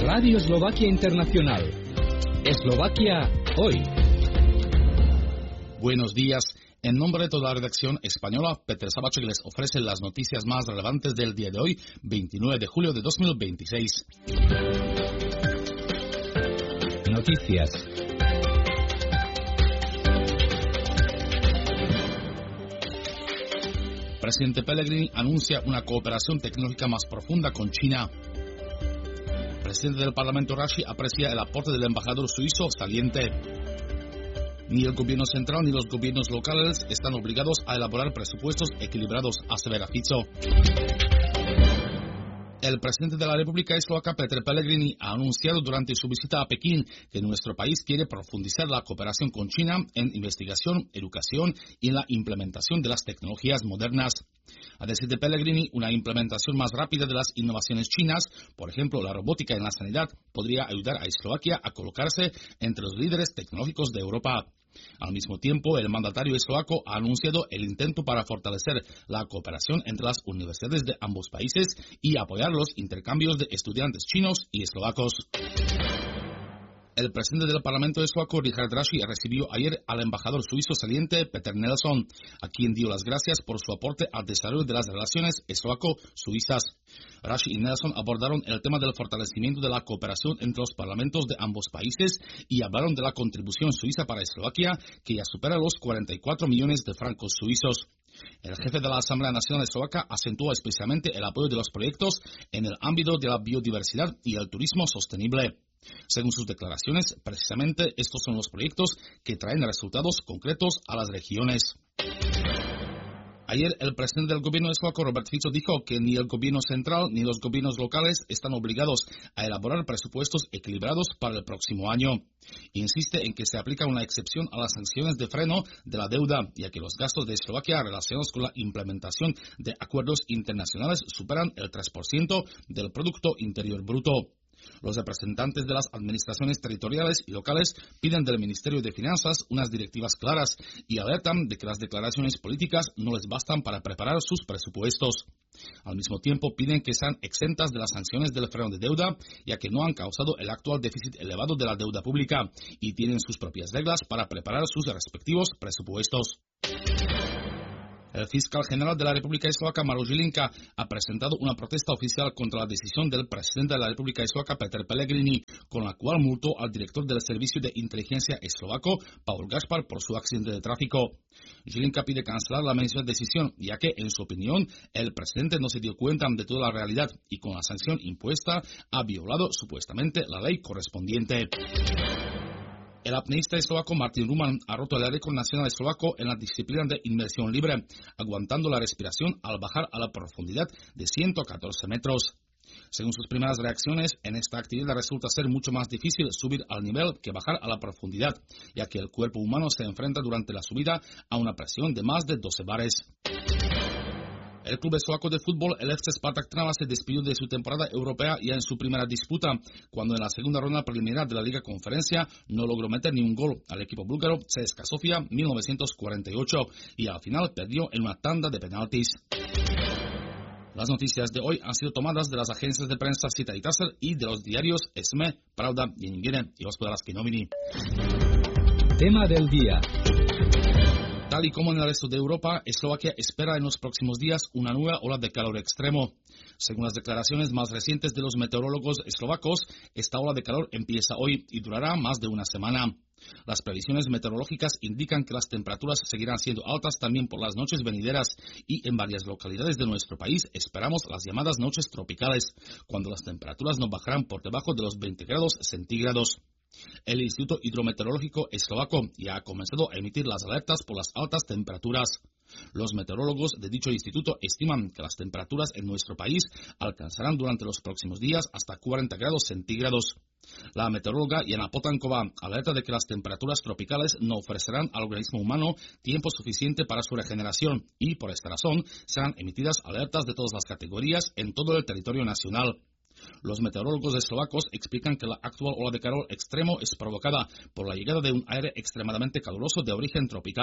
Radio Eslovaquia Internacional. Eslovaquia hoy. Buenos días. En nombre de toda la redacción española, Petr Sabacek les ofrece las noticias más relevantes del día de hoy, 29 de julio de 2026. Noticias. Presidente Pellegrini anuncia una cooperación tecnológica más profunda con China. Presidente del Parlamento Rashi aprecia el aporte del embajador suizo saliente. Ni el gobierno central ni los gobiernos locales están obligados a elaborar presupuestos equilibrados, asevera Fico. El presidente de la República Eslovaca, Petr Pellegrini, ha anunciado durante su visita a Pekín que nuestro país quiere profundizar la cooperación con China en investigación, educación y en la implementación de las tecnologías modernas. A decir de Pellegrini, una implementación más rápida de las innovaciones chinas, por ejemplo la robótica en la sanidad, podría ayudar a Eslovaquia a colocarse entre los líderes tecnológicos de Europa. Al mismo tiempo, el mandatario eslovaco ha anunciado el intento para fortalecer la cooperación entre las universidades de ambos países y apoyar los intercambios de estudiantes chinos y eslovacos. El presidente del Parlamento eslovaco, Richard Raši, recibió ayer al embajador suizo saliente, Peter Nelson, a quien dio las gracias por su aporte al desarrollo de las relaciones eslovaco-suizas. Raši y Nelson abordaron el tema del fortalecimiento de la cooperación entre los parlamentos de ambos países y hablaron de la contribución suiza para Eslovaquia, que ya supera los 44 millones de francos suizos. El jefe de la Asamblea Nacional Eslovaca acentuó especialmente el apoyo de los proyectos en el ámbito de la biodiversidad y el turismo sostenible. Según sus declaraciones, precisamente estos son los proyectos que traen resultados concretos a las regiones. Ayer, el presidente del gobierno eslovaco, Robert Fico, dijo que ni el gobierno central ni los gobiernos locales están obligados a elaborar presupuestos equilibrados para el próximo año. Insiste en que se aplica una excepción a las sanciones de freno de la deuda, ya que los gastos de Eslovaquia relacionados con la implementación de acuerdos internacionales superan el 3% del Producto Interior Bruto. Los representantes de las administraciones territoriales y locales piden del Ministerio de Finanzas unas directivas claras y alertan de que las declaraciones políticas no les bastan para preparar sus presupuestos. Al mismo tiempo piden que sean exentas de las sanciones del freno de deuda, ya que no han causado el actual déficit elevado de la deuda pública y tienen sus propias reglas para preparar sus respectivos presupuestos. El fiscal general de la República Eslovaca, Maroš Žilinka, ha presentado una protesta oficial contra la decisión del presidente de la República Eslovaca, Petr Pellegrini, con la cual multó al director del Servicio de Inteligencia eslovaco, Paul Gašpar, por su accidente de tráfico. Žilinka pide cancelar la mencionada decisión, ya que, en su opinión, el presidente no se dio cuenta de toda la realidad y con la sanción impuesta ha violado supuestamente la ley correspondiente. El apneísta eslovaco Martin Ruman ha roto el récord nacional eslovaco en la disciplina de inmersión libre, aguantando la respiración al bajar a la profundidad de 114 metros. Según sus primeras reacciones, en esta actividad resulta ser mucho más difícil subir al nivel que bajar a la profundidad, ya que el cuerpo humano se enfrenta durante la subida a una presión de más de 12 bares. El club eslovaco de fútbol, el FC Spartak Trnava, se despidió de su temporada europea ya en su primera disputa, cuando en la segunda ronda preliminar de la Liga Conferencia no logró meter ni un gol al equipo búlgaro CSKA Sofia 1948 y al final perdió en una tanda de penaltis. Las noticias de hoy han sido tomadas de las agencias de prensa Sita y Taser y de los diarios SME, Pravda, Denník y Hospodářské noviny. Tema del día. Tal y como en el resto de Europa, Eslovaquia espera en los próximos días una nueva ola de calor extremo. Según las declaraciones más recientes de los meteorólogos eslovacos, esta ola de calor empieza hoy y durará más de una semana. Las previsiones meteorológicas indican que las temperaturas seguirán siendo altas también por las noches venideras y en varias localidades de nuestro país esperamos las llamadas noches tropicales, cuando las temperaturas no bajarán por debajo de los 20 grados centígrados. El Instituto Hidrometeorológico Eslovaco ya ha comenzado a emitir las alertas por las altas temperaturas. Los meteorólogos de dicho instituto estiman que las temperaturas en nuestro país alcanzarán durante los próximos días hasta 40 grados centígrados. La meteoróloga Jana Potankova alerta de que las temperaturas tropicales no ofrecerán al organismo humano tiempo suficiente para su regeneración y, por esta razón, serán emitidas alertas de todas las categorías en todo el territorio nacional. Los meteorólogos eslovacos explican que la actual ola de calor extremo es provocada por la llegada de un aire extremadamente caluroso de origen tropical.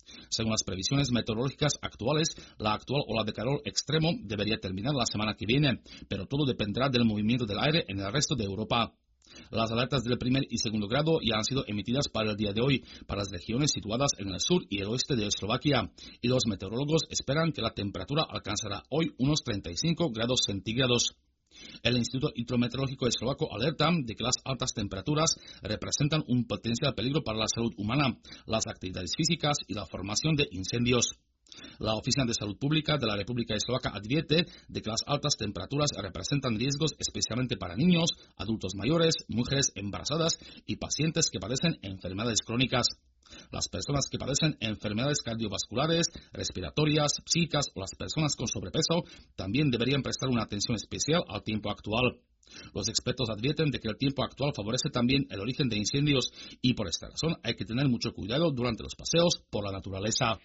Según las previsiones meteorológicas actuales, la actual ola de calor extremo debería terminar la semana que viene, pero todo dependerá del movimiento del aire en el resto de Europa. Las alertas del primer y segundo grado ya han sido emitidas para el día de hoy para las regiones situadas en el sur y el oeste de Eslovaquia, y los meteorólogos esperan que la temperatura alcanzará hoy unos 35 grados centígrados. El Instituto Hidrometeorológico Eslovaco alerta de que las altas temperaturas representan un potencial peligro para la salud humana, las actividades físicas y la formación de incendios. La Oficina de Salud Pública de la República Eslovaca advierte de que las altas temperaturas representan riesgos especialmente para niños, adultos mayores, mujeres embarazadas y pacientes que padecen enfermedades crónicas. Las personas que padecen enfermedades cardiovasculares, respiratorias, psíquicas o las personas con sobrepeso también deberían prestar una atención especial al tiempo actual. Los expertos advierten de que el tiempo actual favorece también el origen de incendios y por esta razón hay que tener mucho cuidado durante los paseos por la naturaleza.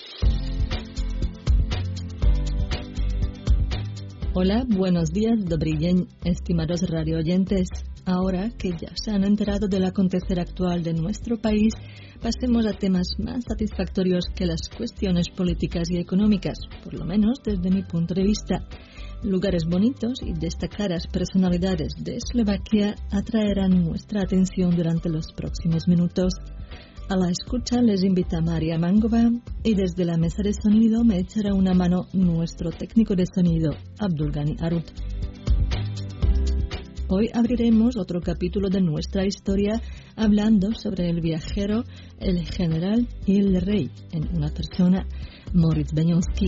Hola, buenos días, dobrý deň, estimados radioyentes. Ahora que ya se han enterado del acontecer actual de nuestro país, pasemos a temas más satisfactorios que las cuestiones políticas y económicas, por lo menos desde mi punto de vista. Lugares bonitos y destacadas personalidades de Eslovaquia atraerán nuestra atención durante los próximos minutos. A la escucha les invita María Mangova y desde la mesa de sonido me echará una mano nuestro técnico de sonido, Abdulgani Arut. Hoy abriremos otro capítulo de nuestra historia hablando sobre el viajero, el general y el rey en una persona, Moritz Beňovský.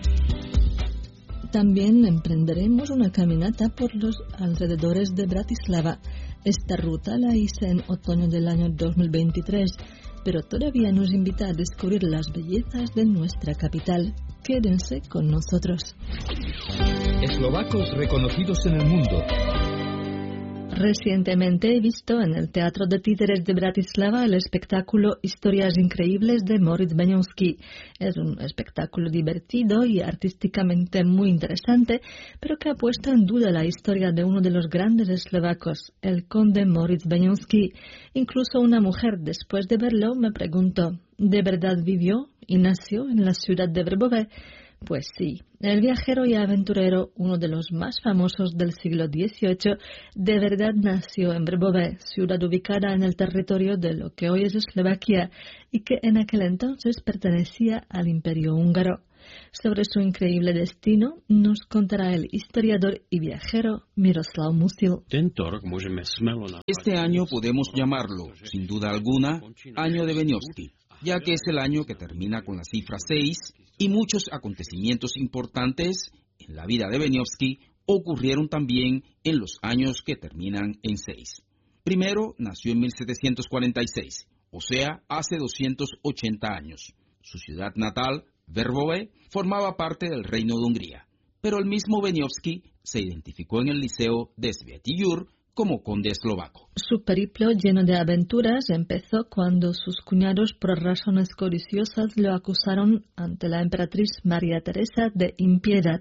También emprenderemos una caminata por los alrededores de Bratislava. Esta ruta la hice en otoño del año 2023, pero todavía nos invita a descubrir las bellezas de nuestra capital. Quédense con nosotros. Eslovacos reconocidos en el mundo. Recientemente he visto en el Teatro de Títeres de Bratislava el espectáculo Historias Increíbles de Moritz Beňovský. Es un espectáculo divertido y artísticamente muy interesante, pero que ha puesto en duda la historia de uno de los grandes eslovacos, el conde Moritz Beňovský. Incluso una mujer, después de verlo, me preguntó, ¿de verdad vivió y nació en la ciudad de Vrbové? Pues sí, el viajero y aventurero, uno de los más famosos del siglo XVIII, de verdad nació en Vrbové, ciudad ubicada en el territorio de lo que hoy es Eslovaquia y que en aquel entonces pertenecía al Imperio húngaro. Sobre su increíble destino nos contará el historiador y viajero Miroslav Musil. Este año podemos llamarlo, sin duda alguna, año de Beňovský, ya que es el año que termina con la cifra 6 y muchos acontecimientos importantes en la vida de Beňovský ocurrieron también en los años que terminan en 6. Primero, nació en 1746, o sea, hace 280 años. Su ciudad natal, Vrbové, formaba parte del Reino de Hungría, pero el mismo Beňovský se identificó en el Liceo de Svätý Jur como conde eslovaco. Su periplo lleno de aventuras empezó cuando sus cuñados, por razones codiciosas, lo acusaron ante la emperatriz María Teresa de impiedad.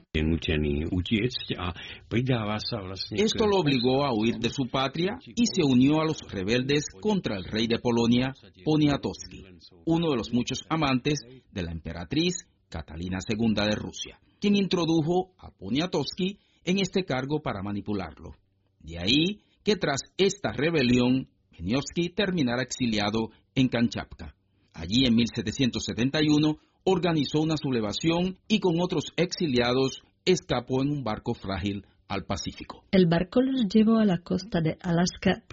Esto lo obligó a huir de su patria y se unió a los rebeldes contra el rey de Polonia, Poniatowski, uno de los muchos amantes de la emperatriz Catalina II de Rusia, quien introdujo a Poniatowski en este cargo para manipularlo. De ahí que tras esta rebelión, Beňovský terminara exiliado en Kamchatka. Allí en 1771 organizó una sublevación y con otros exiliados escapó en un barco frágil al Pacífico. El barco los llevó a la costa de Alaska.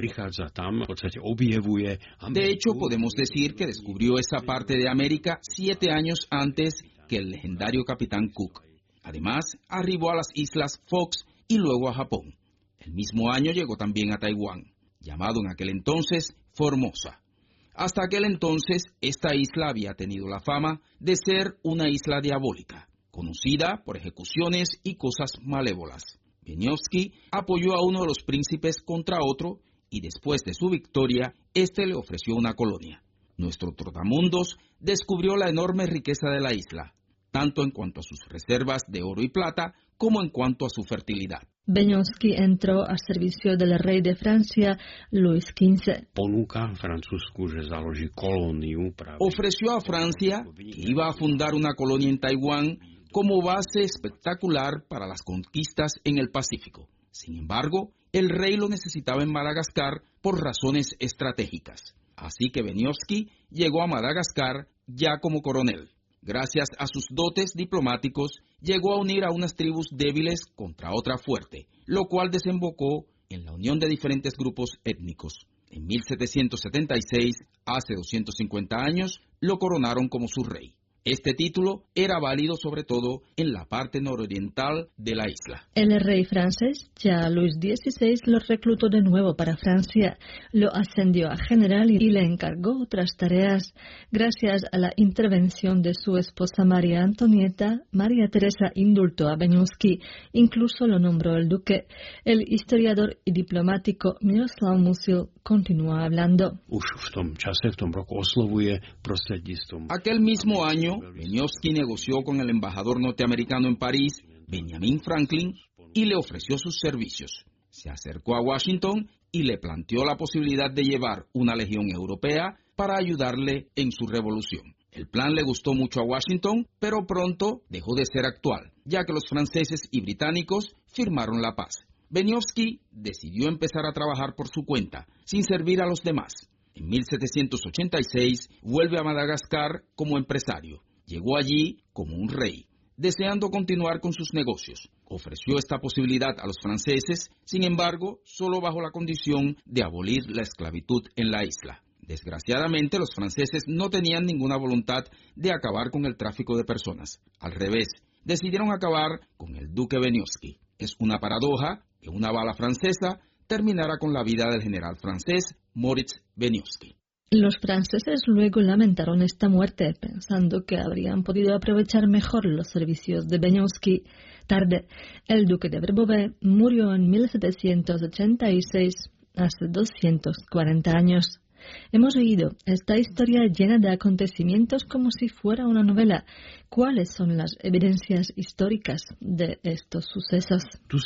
De hecho, podemos decir que descubrió esa parte de América 7 años antes que el legendario capitán Cook. Además, arribó a las islas Fox y luego a Japón. El mismo año llegó también a Taiwán, llamado en aquel entonces Formosa. Hasta aquel entonces, esta isla había tenido la fama de ser una isla diabólica, conocida por ejecuciones y cosas malévolas. Beňovský apoyó a uno de los príncipes contra otro y después de su victoria, este le ofreció una colonia. Nuestro trotamundos descubrió la enorme riqueza de la isla, tanto en cuanto a sus reservas de oro y plata como en cuanto a su fertilidad. Beňovský entró a servicio del rey de Francia, Luis XV. Ofreció a Francia que iba a fundar una colonia en Taiwán como base espectacular para las conquistas en el Pacífico. Sin embargo, el rey lo necesitaba en Madagascar por razones estratégicas. Así que Beňovský llegó a Madagascar ya como coronel. Gracias a sus dotes diplomáticos, llegó a unir a unas tribus débiles contra otra fuerte, lo cual desembocó en la unión de diferentes grupos étnicos. En 1776, hace 250 años, lo coronaron como su rey. Este título era válido sobre todo en la parte nororiental de la isla. El rey francés, ya Luis XVI, lo reclutó de nuevo para Francia, lo ascendió a general y le encargó otras tareas. Gracias a la intervención de su esposa María Antonieta, María Teresa indultó a Beňovský, incluso lo nombró el duque. El historiador y diplomático Miroslav Musil continúa hablando. Aquel mismo año, Beňovský negoció con el embajador norteamericano en París, Benjamin Franklin, y le ofreció sus servicios. Se acercó a Washington y le planteó la posibilidad de llevar una legión europea para ayudarle en su revolución. El plan le gustó mucho a Washington, pero pronto dejó de ser actual, ya que los franceses y británicos firmaron la paz. Beňovský decidió empezar a trabajar por su cuenta, sin servir a los demás. En 1786 vuelve a Madagascar como empresario. Llegó allí como un rey, deseando continuar con sus negocios. Ofreció esta posibilidad a los franceses, sin embargo, solo bajo la condición de abolir la esclavitud en la isla. Desgraciadamente, los franceses no tenían ninguna voluntad de acabar con el tráfico de personas. Al revés, decidieron acabar con el duque Beňovský. Es una paradoja que una bala francesa terminará con la vida del general francés Moritz Beňovský. Los franceses luego lamentaron esta muerte, pensando que habrían podido aprovechar mejor los servicios de Beňovský. Tarde, el duque de Vrbové murió en 1786, hace 240 años. Hemos oído esta historia llena de acontecimientos como si fuera una novela. ¿Cuáles son las evidencias históricas de estos sucesos?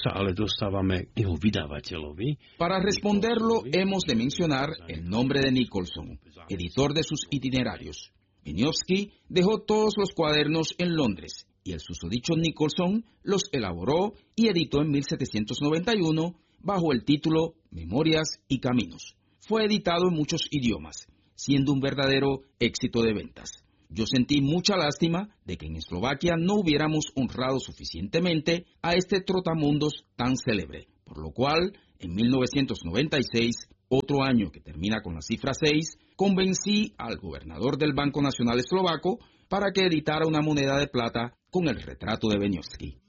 Para responderlo, hemos de mencionar el nombre de Nicholson, editor de sus itinerarios. Beňovský dejó todos los cuadernos en Londres y el susodicho Nicholson los elaboró y editó en 1791 bajo el título Memorias y Caminos. Fue editado en muchos idiomas, siendo un verdadero éxito de ventas. Yo sentí mucha lástima de que en Eslovaquia no hubiéramos honrado suficientemente a este trotamundos tan célebre, por lo cual, en 1996, otro año que termina con la cifra 6, convencí al gobernador del Banco Nacional Eslovaco para que editara una moneda de plata con el retrato de Beňovský.